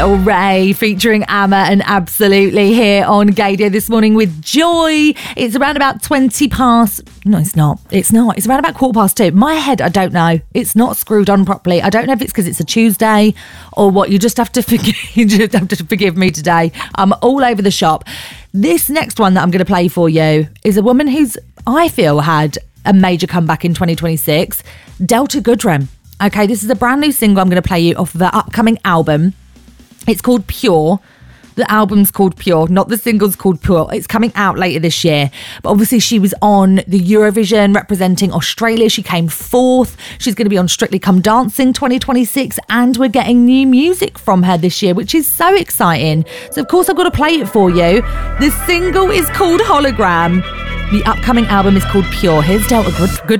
Little Ray featuring Amma and Absolutely here on Gaydio this morning with Joy. It's around about 20 past. No, it's not. It's around about 2:15. My head, I don't know. It's not screwed on properly. I don't know if it's because it's a Tuesday or what. You just have to forgive me today. I'm all over the shop. This next one that I'm going to play for you is a woman who's, I feel, had a major comeback in 2026. Delta Goodrem. Okay, this is a brand new single I'm going to play you off of her upcoming album. It's called Pure. The album's called Pure, not the single's called Pure. It's coming out later this year. But obviously she was on the Eurovision representing Australia. She came fourth. She's going to be on Strictly Come Dancing 2026. And we're getting new music from her this year, which is so exciting. So of course I've got to play it for you. The single is called Hologram. The upcoming album is called Pure. Here's Delta Goodrem.